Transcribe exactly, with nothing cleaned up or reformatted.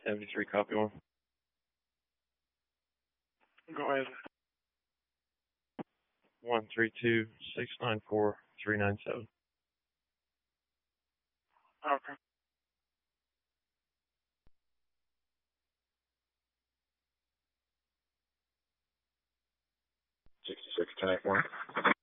seventy-three, copy one. Go ahead. one three two, six nine four, three nine seven. Okay. sixty-six, ten eight one.